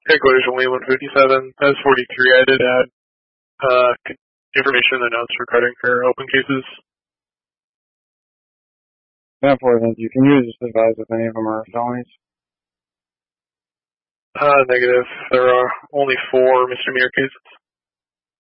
Headquarters only 157. That's 43. I did add information in the notes regarding her open cases. 10-4, you can you just advise if any of them are felonies? Negative. There are only 4 misdemeanor cases.